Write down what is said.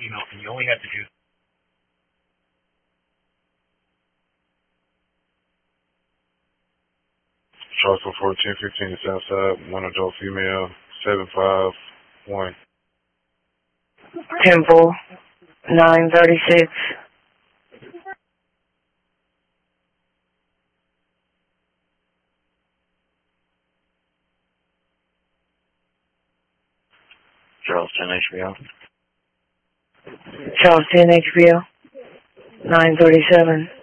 email, and you only have to do. Charleston 1415 Southside, one adult female, 751. Temple, 936. Charleston HBO. Charleston HBO, 937.